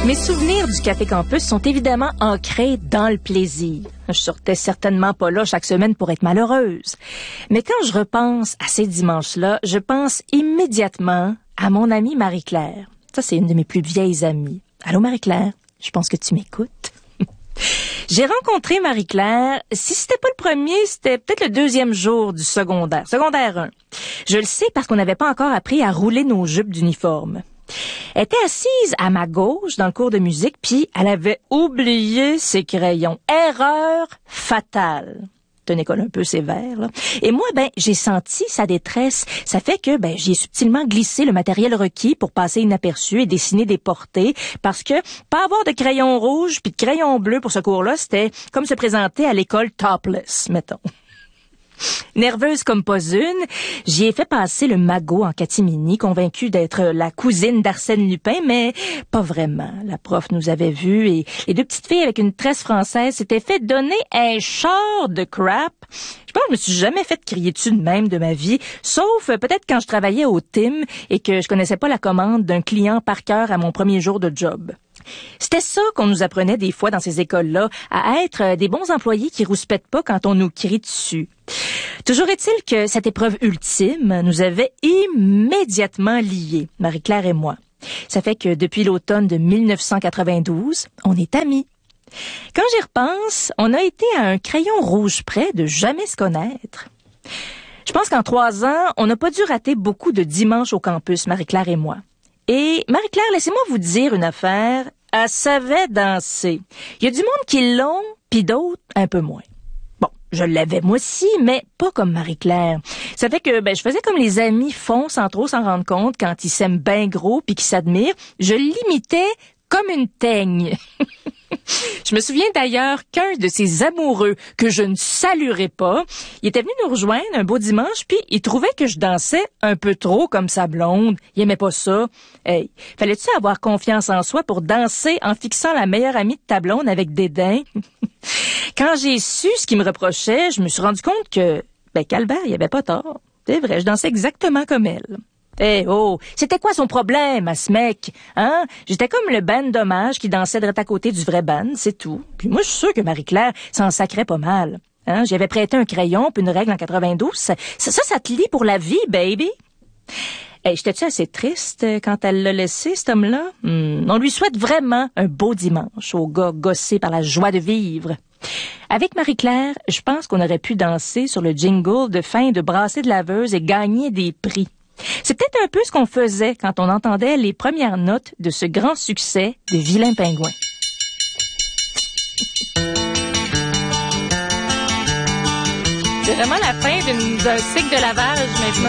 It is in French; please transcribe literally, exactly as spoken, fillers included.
Mes souvenirs du Café Campus sont évidemment ancrés dans le plaisir. Je sortais certainement pas là chaque semaine pour être malheureuse. Mais quand je repense à ces dimanches-là, je pense immédiatement à mon amie Marie-Claire. Ça, c'est une de mes plus vieilles amies. Allô Marie-Claire, je pense que tu m'écoutes. J'ai rencontré Marie-Claire, si c'était pas le premier, c'était peut-être le deuxième jour du secondaire, secondaire un. Je le sais parce qu'on n'avait pas encore appris à rouler nos jupes d'uniforme. Elle était assise à ma gauche dans le cours de musique, puis elle avait oublié ses crayons. Erreur fatale. C'est une école un peu sévère, là. Et moi, ben, j'ai senti sa détresse. Ça fait que, ben, j'ai subtilement glissé le matériel requis pour passer inaperçu et dessiner des portées, parce que pas avoir de crayon rouge puis de crayon bleu pour ce cours-là, c'était comme se présenter à l'école topless, mettons. Nerveuse comme pas une, j'y ai fait passer le magot en catimini, convaincue d'être la cousine d'Arsène Lupin, mais pas vraiment. La prof nous avait vus et les deux petites filles avec une tresse française s'étaient fait donner un char de crap. Je pense que je me suis jamais fait crier dessus de même de ma vie, sauf peut-être quand je travaillais au T I M et que je connaissais pas la commande d'un client par cœur à mon premier jour de job. C'était ça qu'on nous apprenait des fois dans ces écoles-là, à être des bons employés qui rouspètent pas quand on nous crie dessus. Toujours est-il que cette épreuve ultime nous avait immédiatement liés, Marie-Claire et moi. Ça fait que depuis l'automne de dix-neuf cent quatre-vingt-douze, on est amis. Quand j'y repense, on a été à un crayon rouge près de jamais se connaître. Je pense qu'en trois ans, on n'a pas dû rater beaucoup de dimanches au campus, Marie-Claire et moi. Et Marie-Claire, laissez-moi vous dire une affaire, elle savait danser. Il y a du monde qui l'ont, puis d'autres un peu moins. Bon, je l'avais moi aussi, mais pas comme Marie-Claire. Ça fait que ben je faisais comme les amis font sans trop s'en rendre compte quand ils s'aiment bien gros puis qu'ils s'admirent. Je l'imitais comme une teigne. Je me souviens d'ailleurs qu'un de ces amoureux que je ne saluerais pas, il était venu nous rejoindre un beau dimanche, puis il trouvait que je dansais un peu trop comme sa blonde. Il aimait pas ça. Hey, fallait-tu avoir confiance en soi pour danser en fixant la meilleure amie de ta blonde avec dédain? Quand j'ai su ce qu'il me reprochait, je me suis rendu compte que, ben, Calvaire, il avait pas tort. C'est vrai, je dansais exactement comme elle. Eh oh, c'était quoi son problème à ce mec? Hein? J'étais comme le band d'hommage qui dansait direct à côté du vrai band, c'est tout. Puis moi, je suis sûre que Marie-Claire s'en sacrait pas mal. Hein? J'avais prêté un crayon puis une règle en quatre-vingt-douze. Ça, ça, ça te lie pour la vie, baby. Hey, j'étais-tu assez triste quand elle l'a laissé, cet homme-là? Hmm, on lui souhaite vraiment un beau dimanche au gars gossé par la joie de vivre. Avec Marie-Claire, je pense qu'on aurait pu danser sur le jingle de fin de brassée de laveuse et gagner des prix. C'est peut-être un peu ce qu'on faisait quand on entendait les premières notes de ce grand succès de Vilain Pingouin. C'est vraiment la fin d'une, d'un cycle de lavage maintenant.